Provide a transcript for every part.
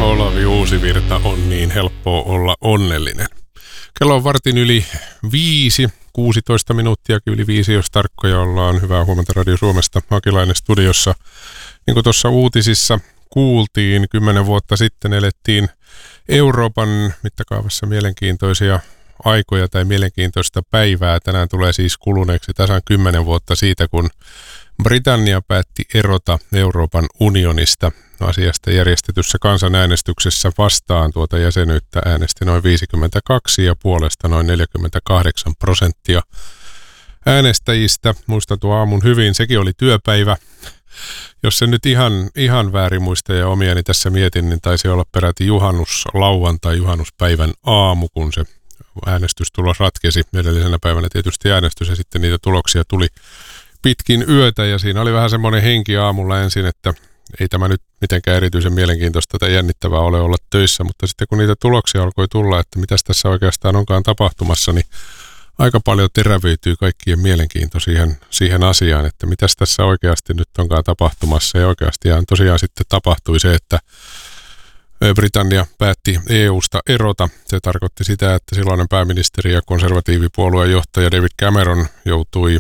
Olavi Uusivirta on niin helppoa olla onnellinen. Kello on 4:05, 16 minuuttiakin yli 5, jos tarkkoja ollaan. Hyvää huomenta Radio Suomesta, Hakilainen studiossa. Niin kuin tuossa uutisissa kuultiin, 10 vuotta sitten elettiin Euroopan mittakaavassa mielenkiintoisia aikoja tai mielenkiintoista päivää. Tänään tulee siis kuluneeksi tasan 10 vuotta siitä, kun Britannia päätti erota Euroopan unionista. Asiasta järjestetyssä kansanäänestyksessä vastaan tuota jäsenyyttä äänesti noin 52 ja puolesta noin 48% äänestäjistä. Muistan tuo aamun hyvin, sekin oli työpäivä. Jos se nyt ihan väärin muista ja omiani tässä mietin, niin taisi olla peräti juhannuslauantai, juhannuspäivän aamu, kun se äänestystulos ratkesi. Edellisenä päivänä tietysti äänestys ja sitten niitä tuloksia tuli pitkin yötä ja siinä oli vähän semmoinen henki aamulla ensin, että ei tämä nyt mitenkään erityisen mielenkiintoista tai jännittävää ole olla töissä, mutta sitten kun niitä tuloksia alkoi tulla, että mitäs tässä oikeastaan onkaan tapahtumassa, niin aika paljon terävöityy kaikkien mielenkiinto siihen asiaan, että mitäs tässä oikeasti nyt onkaan tapahtumassa. Ja oikeastihan tosiaan sitten tapahtui se, että Britannia päätti EUsta erota. Se tarkoitti sitä, että silloinen pääministeri ja konservatiivipuolueen johtaja David Cameron joutui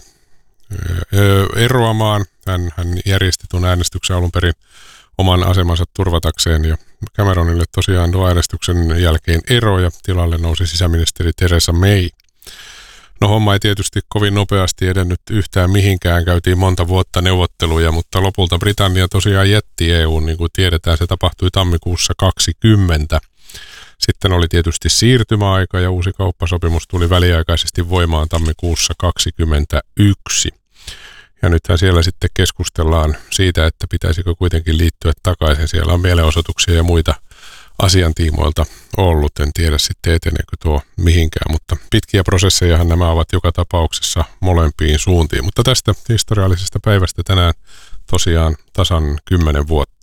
eroamaan. Hän järjesti tuon äänestyksen alun perin oman asemansa turvatakseen ja Cameronille tosiaan tuon äänestyksen jälkeen ero ja tilalle nousi sisäministeri Theresa May. No homma ei tietysti kovin nopeasti edennyt yhtään mihinkään, käytiin monta vuotta neuvotteluja, mutta lopulta Britannia tosiaan jätti EU:n, niin kuin tiedetään, se tapahtui tammikuussa 2020. Sitten oli tietysti siirtymäaika ja uusi kauppasopimus tuli väliaikaisesti voimaan tammikuussa 2021. Ja nythän siellä sitten keskustellaan siitä, että pitäisikö kuitenkin liittyä takaisin. Siellä on mielenosoituksia ja muita asiantiimoilta ollut. En tiedä sitten eteneekö tuo mihinkään, mutta pitkiä prosessejahan nämä ovat joka tapauksessa molempiin suuntiin. Mutta tästä historiallisesta päivästä tänään tosiaan tasan 10 vuotta.